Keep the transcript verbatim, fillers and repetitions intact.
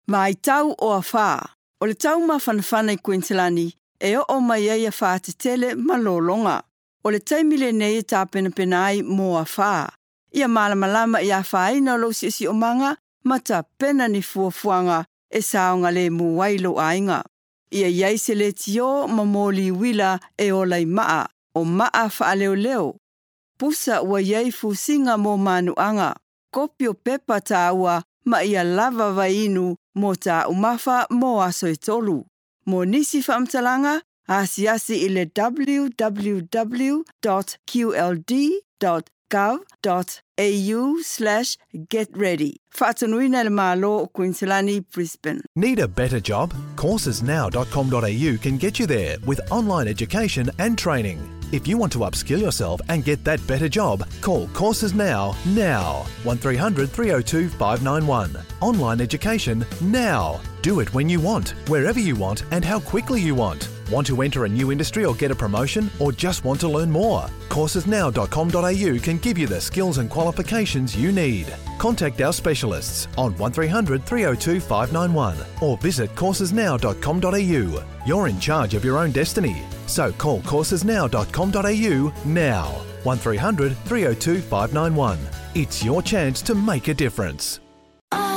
Mai tau o a whā. O le tau mawhanawhana i Queenslandi, e o o mai ai a whā te tele malolonga. O le taimile nei e tā pena pena ai mō a whā. Ia malamalama i a whāina o lo si si o manga, ma ta pena ni fuafuanga e saonga le muwailo ainga. Ia iai se le tio mamoli wila e o lai maa, o maa wha leo leo. Pusa ua iai fusinga mō manuanga. Kopio pepa tā ua ma ia lava vainu mō tā umafa mō aso e tolu. Mō nisi whaamtalanga, asi asi i le w w w dot q l d dot gov dot a u slash get ready. Whaatanuina le malo o Queenslandi, Brisbane. Need a better job? courses now dot com dot a u can get you there with online education and training. If you want to upskill yourself and get that better job, call Courses Now, now. one three hundred three oh two five nine one. Online education now. Do it when you want, wherever you want and how quickly you want. Want to enter a new industry or get a promotion or just want to learn more? courses now dot com dot a u can give you the skills and qualifications you need. Contact our specialists on one three hundred three oh two five nine one or visit courses now dot com dot a u. You're in charge of your own destiny. So call courses now dot com dot a u now. one three hundred three oh two five nine one. It's your chance to make a difference.